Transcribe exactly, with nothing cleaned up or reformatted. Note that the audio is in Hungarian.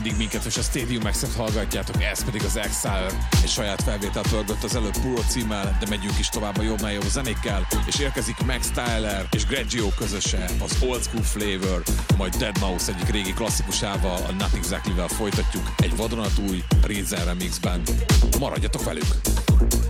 mindig minket és a Stadium X-et hallgatjátok, ez pedig az Exile. Egy saját felvételt hallgatott az előbb Puro címmel, de megyünk is tovább a jobbnál jobb zenékkel, és érkezik Max Tyler és Greggio közöse, az Old School Flavor, majd deadmau five egyik régi klasszikusával, a Not Exactly-vel folytatjuk egy vadonatúj Reason remixben. Maradjatok velük!